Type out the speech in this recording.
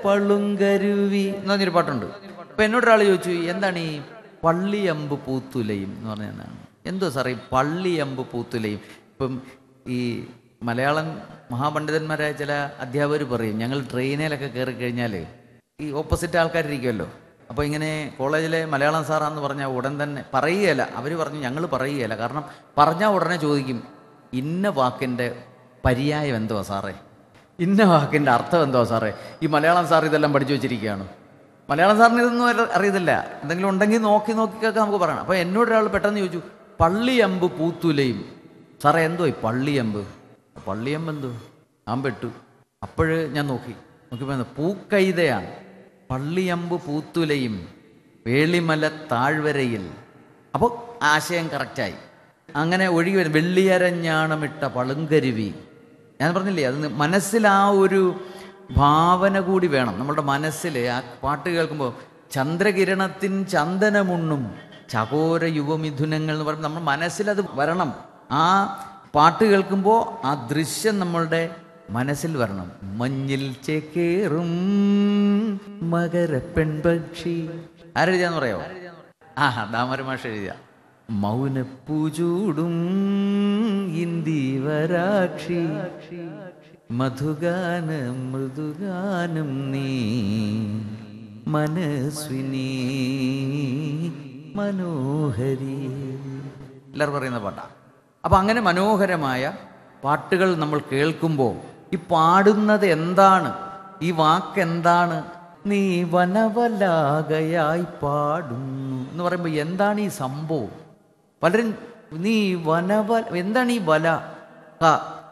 പളുങ്കരുവി എന്ന് പറഞ്ഞൊരു പാട്ടുണ്ട്. അപ്പം എന്നോടൊരാൾ ചോദിച്ചു, എന്താണ് ഈ പള്ളിയമ്പ് പൂത്തുലയും എന്ന് പറഞ്ഞാൽ എന്താണ്? എന്തോ സാറേ ഈ പള്ളിയമ്പ് പൂത്തുലയും? ഇപ്പം ഈ മലയാളം മഹാപണ്ഡിതന്മാരായ ചില അധ്യാപകർ പറയും, ഞങ്ങൾ ട്രെയിനിലൊക്കെ കയറി കഴിഞ്ഞാൽ ഈ ഓപ്പോസിറ്റ് ആൾക്കാരിരിക്കുമല്ലോ, അപ്പോൾ ഇങ്ങനെ കോളേജിലെ മലയാളം സാറാന്ന് പറഞ്ഞാൽ ഉടൻ തന്നെ പറയുകയില്ല. അവർ പറഞ്ഞു ഞങ്ങൾ പറയുകയില്ല, കാരണം പറഞ്ഞാൽ ഉടനെ ചോദിക്കും ഇന്ന വാക്കിൻ്റെ പര്യായം എന്തുവാ സാറേ, ഇന്ന വാക്കിൻ്റെ അർത്ഥം എന്തുവാ സാറേ. ഈ മലയാളം സാർ ഇതെല്ലാം പഠിച്ചു വെച്ചിരിക്കുകയാണ്. മലയാളം സാറിന് ഇതൊന്നും അറിയത്തില്ല. എന്തെങ്കിലും ഉണ്ടെങ്കിൽ നോക്കിയൊക്കെ നമുക്ക് പറയണം. അപ്പോൾ എന്നോടൊരാൾ പെട്ടെന്ന് ചോദിച്ചു, പള്ളിയമ്പ് പൂത്തുലയും സാറേ എന്തോ ഈ പള്ളിയമ്പ്? പള്ളിയമ്പ് എന്തോ? ഞാൻ പെട്ടു. അപ്പോഴ് ഞാൻ നോക്കിയപ്പോൾ പൂക്കൈതയാണ്. പള്ളിയമ്പ് പൂത്തുലയും വേളിമല താഴ്വരയിൽ. അപ്പോൾ ആശയം കറക്റ്റായി. അങ്ങനെ ഒഴുകി വരും വെള്ളിയരഞ്ഞാണമിട്ട പളുങ്കരുവി. ഞാൻ പറഞ്ഞില്ലേ, അത് മനസ്സിൽ ആ ഒരു ഭാവന കൂടി വേണം. നമ്മളുടെ മനസ്സിൽ ആ പാട്ട് കേൾക്കുമ്പോൾ ചന്ദ്രകിരണത്തിൻ ചന്ദനമുണ്ണും ചകോര യുവമിഥുനങ്ങൾ എന്ന് പറയുമ്പോൾ നമ്മുടെ മനസ്സിലത് വരണം. ആ പാട്ട് കേൾക്കുമ്പോൾ ആ ദൃശ്യം നമ്മളുടെ മനസ്സിൽ വരണം. മഞ്ഞിൽ ചേക്കേറും മകര പെൺപക്ഷി ആരെഴുതിയാന്ന് പറയാമോ? ദാമരമാഷ എഴുതിയ. മൗനപ്പൂചൂടും ഇന്ദീവരാക്ഷി മധുഗാനം മൃദുഗാനം നീ മനസ്വിനി മനോഹരി എല്ലാവരും പറയുന്ന പാട്ടാ. അപ്പം അങ്ങനെ മനോഹരമായ പാട്ടുകൾ നമ്മൾ കേൾക്കുമ്പോൾ ഈ പാടുന്നത് എന്താണ്, ഈ വാക്കെന്താണ്? നീ വനവലാകയായി പാടുന്നു എന്ന് പറയുമ്പോൾ എന്താണ് ഈ സംഭവം? പലരും നീ എന്താണ് ഈ വല